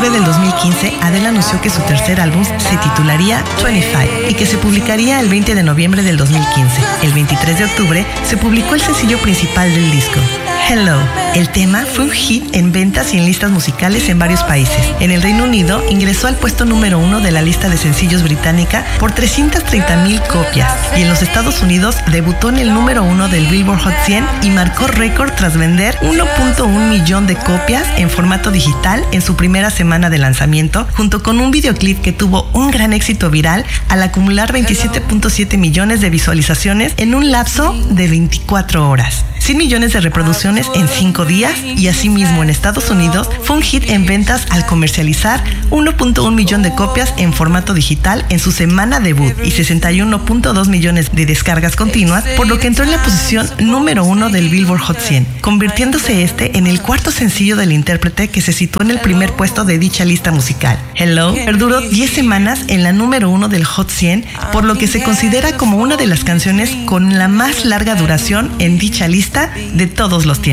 octubre del 2015, Adele anunció que su tercer álbum se titularía 25 y que se publicaría el 20 de noviembre del 2015. El 23 de octubre se publicó el sencillo principal del disco, Hello. El tema fue un hit en ventas y en listas musicales en varios países. En el Reino Unido ingresó al puesto número 1 de la lista de sencillos británica por 330,000 copias, y en los Estados Unidos debutó en el número 1 del Billboard Hot 100 y marcó récord tras vender 1.1 millón de copias en formato digital en su primera semana de lanzamiento, junto con un videoclip que tuvo un gran éxito viral al acumular 27.7 millones de visualizaciones en un lapso de 24 horas. 100 millones de reproducciones en 5 días, y asimismo en Estados Unidos fue un hit en ventas al comercializar 1.1 millón de copias en formato digital en su semana debut y 61.2 millones de descargas continuas, por lo que entró en la posición número 1 del Billboard Hot 100, convirtiéndose en el cuarto sencillo del intérprete que se situó en el primer puesto de dicha lista musical. Hello perduró 10 semanas en la número 1 del Hot 100, por lo que se considera como una de las canciones con la más larga duración en dicha lista de todos los tiempos.